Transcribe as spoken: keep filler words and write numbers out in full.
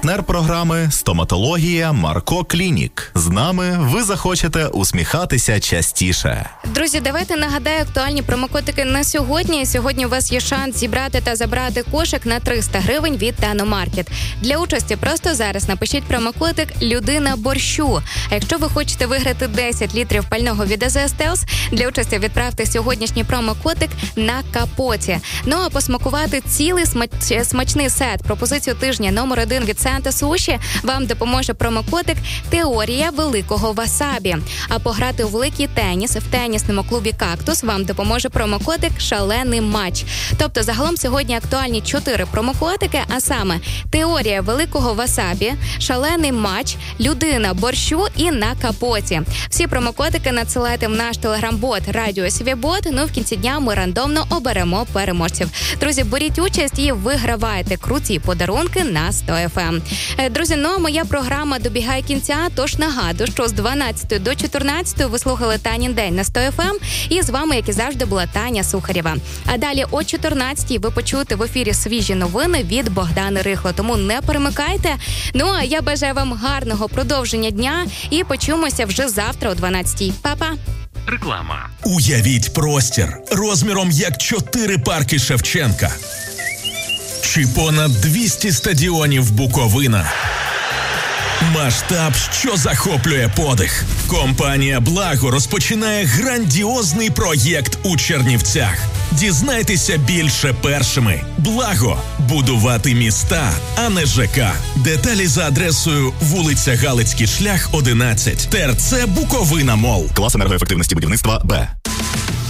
Партнер програми «Стоматологія Марко Клінік». З нами ви захочете усміхатися частіше. Друзі, давайте нагадаю актуальні промокодики на сьогодні. Сьогодні у вас є шанс зібрати та забрати кошик на триста гривень від Таномаркет. Для участі просто зараз напишіть промокодик «Людина борщу». А якщо ви хочете виграти десять літрів пального від АЗС Стелс, для участі відправте сьогоднішній промокодик на капоті. Ну а посмакувати цілий смач... смачний сет пропозицію тижня номер один від Санта Суші вам допоможе промокодик «Теорія великого васабі». А пограти у великий теніс в тенісному клубі «Кактус» вам допоможе промокодик «Шалений матч». Тобто загалом сьогодні актуальні чотири промокодики, а саме «Теорія великого васабі», «Шалений матч», «Людина борщу» і «На капоті». Всі промокодики надсилайте в наш телеграм-бот «Радіо Свібот». Ну, в кінці дня ми рандомно оберемо переможців. Друзі, беріть участь і вигравайте круті подарунки на сто еф ем. Друзі, ну а моя програма добігає кінця, тож нагадую, що з дванадцятої до чотирнадцятої ви слухали Танін день на сто еф ем, і з вами, як і завжди, була Таня Сухарєва. А далі о чотирнадцятій ви почуєте в ефірі свіжі новини від Богдани Рихло, тому не перемикайте. Ну а я бажаю вам гарного продовження дня і почуємося вже завтра о дванадцятій. Па-па! Реклама. Уявіть простір розміром як чотири парки Шевченка. Чи понад двісті стадіонів Буковина. Масштаб, що захоплює подих. Компанія «Благо» розпочинає грандіозний проєкт у Чернівцях. Дізнайтеся більше першими. «Благо» – будувати міста, а не ЖК. Деталі за адресою вулиця Галицький шлях, одинадцять, ТРЦ Буковина Мол. Клас енергоефективності будівництва Б.